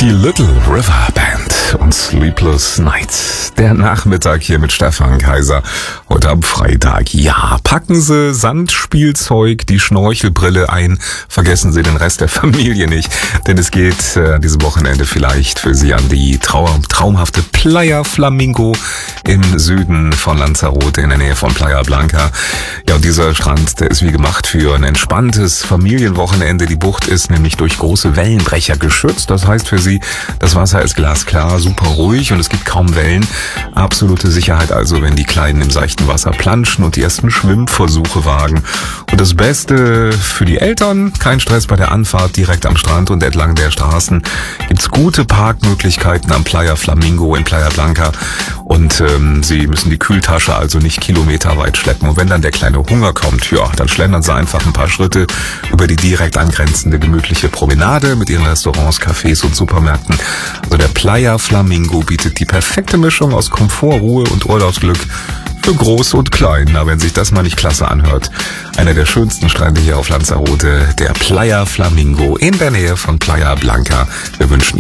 Die Little River Band und Sleepless Nights. Der Nachmittag hier mit Stefan Kaiser. Heute am Freitag. Ja, packen Sie Sandspielzeug, die Schnorchelbrille ein. Vergessen Sie den Rest der Familie nicht. Denn es geht dieses Wochenende vielleicht für Sie an die traumhafte Playa Flamingo im Süden von Lanzarote in der Nähe von Playa Blanca. Ja, und dieser Strand, der ist wie gemacht für ein entspanntes Familienwochenende. Die Bucht ist nämlich durch große Wellenbrecher geschützt. Das heißt für Sie, das Wasser ist glasklar, super ruhig und es gibt kaum Wellen. Absolute Sicherheit also, wenn die Kleinen im seichten Wasser planschen und die ersten Schwimmversuche wagen. Und das Beste für die Eltern, kein Stress bei der Anfahrt, direkt am Strand und entlang der Straßen gibt's gute Parkmöglichkeiten am Playa Flamingo in Playa Blanca. Und Sie müssen die Kühltasche also nicht kilometerweit schleppen. Und wenn dann der kleine Hunger kommt, ja, dann schlendern Sie einfach ein paar Schritte über die direkt angrenzende gemütliche Promenade mit ihren Restaurants, Cafés und Supermärkten. Also der Playa Flamingo bietet die perfekte Mischung aus Komfort, Ruhe und Urlaubsglück für Groß und Klein. Na, wenn sich das mal nicht klasse anhört. Einer der schönsten Strände hier auf Lanzarote, der Playa Flamingo in der Nähe von Playa Blanca. Wir wünschen